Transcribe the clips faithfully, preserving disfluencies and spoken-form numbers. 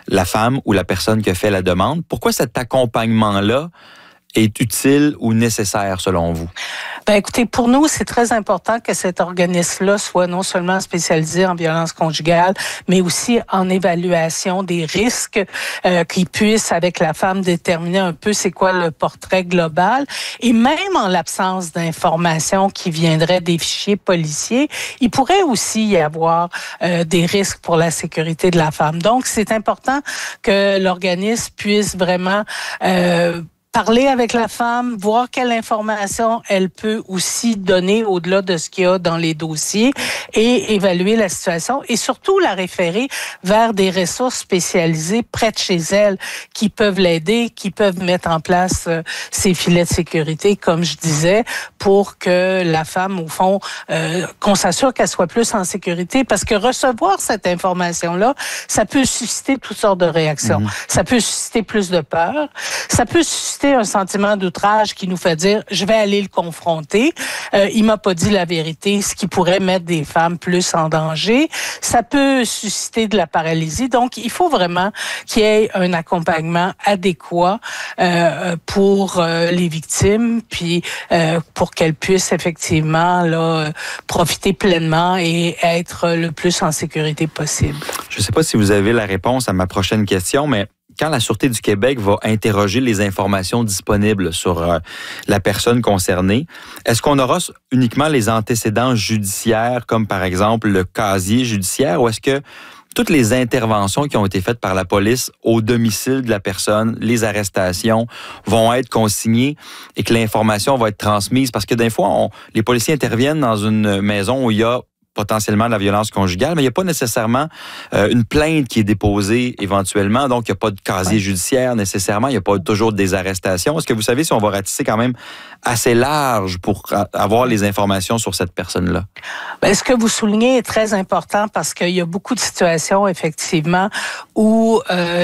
la femme ou la personne qui a fait la demande. Pourquoi cet accompagnement-là est utile ou nécessaire selon vous? Ben écoutez, pour nous, c'est très important que cet organisme-là soit non seulement spécialisé en violence conjugale, mais aussi en évaluation des risques, euh, qui puisse, avec la femme, déterminer un peu c'est quoi le portrait global. Et même en l'absence d'informations qui viendraient des fichiers policiers, il pourrait aussi y avoir euh, des risques pour la sécurité de la femme. Donc, c'est important que l'organisme puisse vraiment euh, parler avec la femme, voir quelle information elle peut aussi donner au-delà de ce qu'il y a dans les dossiers et évaluer la situation et surtout la référer vers des ressources spécialisées près de chez elle qui peuvent l'aider, qui peuvent mettre en place euh, ces filets de sécurité, comme je disais, pour que la femme, au fond, euh, qu'on s'assure qu'elle soit plus en sécurité parce que recevoir cette information-là, ça peut susciter toutes sortes de réactions. Mmh. Ça peut susciter plus de peur, ça peut susciter un sentiment d'outrage qui nous fait dire je vais aller le confronter. Euh, il m'a pas dit la vérité, ce qui pourrait mettre des femmes plus en danger. Ça peut susciter de la paralysie. Donc, il faut vraiment qu'il y ait un accompagnement adéquat euh, pour euh, les victimes, puis euh, pour qu'elles puissent effectivement là profiter pleinement et être le plus en sécurité possible. Je ne sais pas si vous avez la réponse à ma prochaine question, mais quand la Sûreté du Québec va interroger les informations disponibles sur euh, la personne concernée, est-ce qu'on aura uniquement les antécédents judiciaires, comme par exemple le casier judiciaire, ou est-ce que toutes les interventions qui ont été faites par la police au domicile de la personne, les arrestations, vont être consignées et que l'information va être transmise? Parce que des fois, on, les policiers interviennent dans une maison où il y a potentiellement de la violence conjugale, mais il n'y a pas nécessairement euh, une plainte qui est déposée éventuellement, donc il n'y a pas de casier ouais. judiciaire nécessairement, il n'y a pas toujours des arrestations. Est-ce que vous savez si on va ratisser quand même assez large pour avoir les informations sur cette personne-là? Bien, ce que vous soulignez est très important parce qu'il y a beaucoup de situations, effectivement, où euh,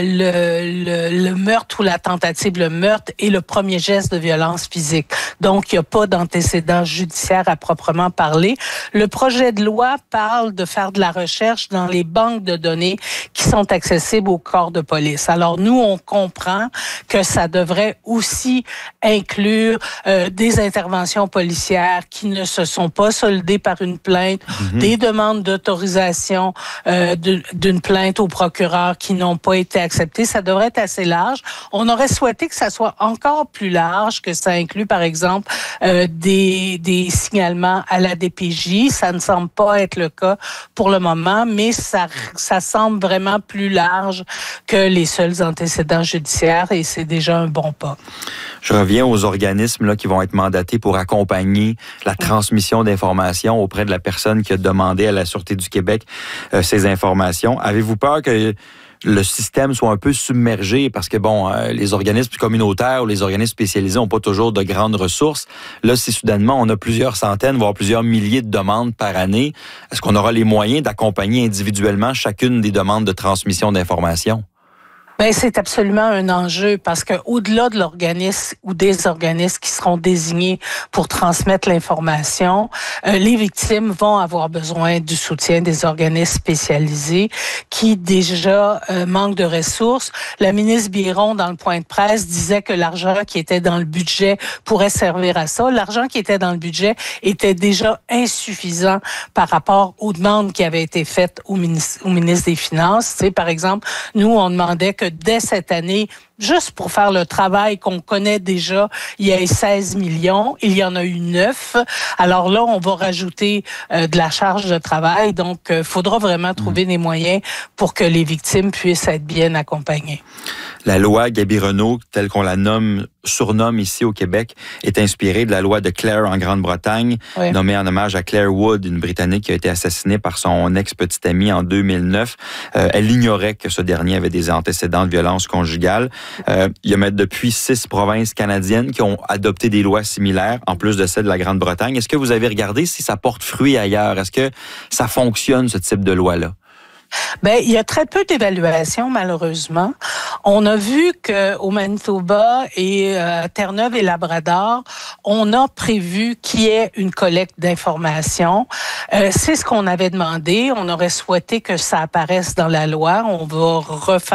le, le, le meurtre ou la tentative, le meurtre est le premier geste de violence physique. Donc, il n'y a pas d'antécédent judiciaire à proprement parler. Le projet de loi parle de faire de la recherche dans les banques de données qui sont accessibles au corps de police. Alors, nous, on comprend que ça devrait aussi inclure euh, des interventions policières qui ne se sont pas soldées par une plainte, mm-hmm. des demandes d'autorisation euh, de, d'une plainte au procureur qui n'ont pas été acceptées. Ça devrait être assez large. On aurait souhaité que ça soit encore plus large, que ça inclue, par exemple, euh, des, des signalements à la D P J. Ça ne semble pas être le cas pour le moment, mais ça, ça semble vraiment plus large que les seuls antécédents judiciaires et c'est déjà un bon pas. Je reviens aux organismes là, qui vont être mandatés pour accompagner la transmission d'informations auprès de la personne qui a demandé à la Sûreté du Québec euh, ces informations. Avez-vous peur que le système soit un peu submergé parce que, bon, euh, les organismes communautaires ou les organismes spécialisés n'ont pas toujours de grandes ressources. Là, si soudainement on a plusieurs centaines, voire plusieurs milliers de demandes par année, est-ce qu'on aura les moyens d'accompagner individuellement chacune des demandes de transmission d'informations? Ben c'est absolument un enjeu parce que au-delà de l'organisme ou des organismes qui seront désignés pour transmettre l'information, euh, les victimes vont avoir besoin du soutien des organismes spécialisés qui déjà euh, manquent de ressources. La ministre Biron, dans le point de presse, disait que l'argent qui était dans le budget pourrait servir à ça. L'argent qui était dans le budget était déjà insuffisant par rapport aux demandes qui avaient été faites au ministre, au ministre des Finances. Tu sais, par exemple, nous, on demandait que dès cette année, juste pour faire le travail qu'on connaît déjà, il y a seize millions, il y en a eu neuf. Alors là, on va rajouter euh, de la charge de travail. Donc, il euh, faudra vraiment trouver mmh. des moyens pour que les victimes puissent être bien accompagnées. La loi Gabi-Renault, telle qu'on la nomme, surnomme ici au Québec, est inspirée de la loi de Clare en Grande-Bretagne, oui. nommée en hommage à Claire Wood, une Britannique qui a été assassinée par son ex-petite amie en deux mille neuf. Euh, elle ignorait que ce dernier avait des antécédents de violence conjugale. Euh, il y a même depuis six provinces canadiennes qui ont adopté des lois similaires, en plus de celle de la Grande-Bretagne. Est-ce que vous avez regardé si ça porte fruit ailleurs? Est-ce que ça fonctionne, ce type de loi-là? Ben, il y a très peu d'évaluations, malheureusement. On a vu qu'au Manitoba et euh, Terre-Neuve et Labrador, on a prévu qu'il y ait une collecte d'informations. Euh, c'est ce qu'on avait demandé. On aurait souhaité que ça apparaisse dans la loi. On va refaire